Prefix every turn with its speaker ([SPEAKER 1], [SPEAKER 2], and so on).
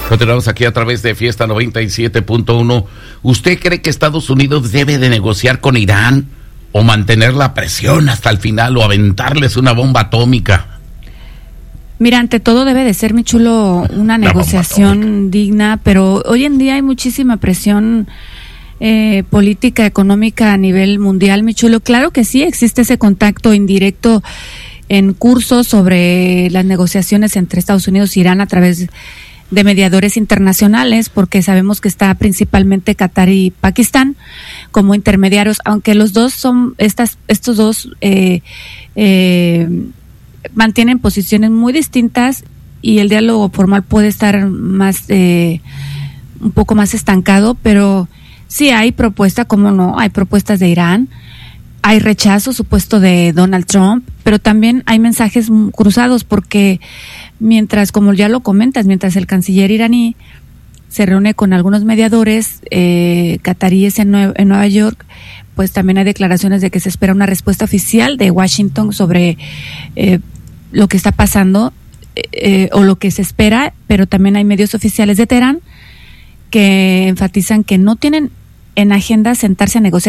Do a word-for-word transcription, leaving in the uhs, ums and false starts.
[SPEAKER 1] Continuamos aquí a través de Fiesta noventa y siete punto uno. ¿Usted cree que Estados Unidos debe de negociar con Irán o mantener la presión hasta el final o aventarles una bomba atómica?
[SPEAKER 2] Mira, ante todo debe de ser, mi chulo, una negociación digna, pero hoy en día hay muchísima presión eh, política, económica a nivel mundial, mi chulo. Claro que sí, existe ese contacto indirecto en curso sobre las negociaciones entre Estados Unidos e Irán a través de mediadores internacionales, porque sabemos que está principalmente Qatar y Pakistán como intermediarios, aunque los dos son, estas, estos dos eh, eh, mantienen posiciones muy distintas y el diálogo formal puede estar más eh, un poco más estancado, pero sí hay propuestas, como no, hay propuestas de Irán, hay rechazo supuesto de Donald Trump, pero también hay mensajes cruzados, porque mientras, como ya lo comentas, mientras el canciller iraní se reúne con algunos mediadores eh, cataríes en, Nue- en Nueva York, pues también hay declaraciones de que se espera una respuesta oficial de Washington sobre eh, lo que está pasando eh, o lo que se espera, pero también hay medios oficiales de Teherán que enfatizan que no tienen en agenda sentarse a negociar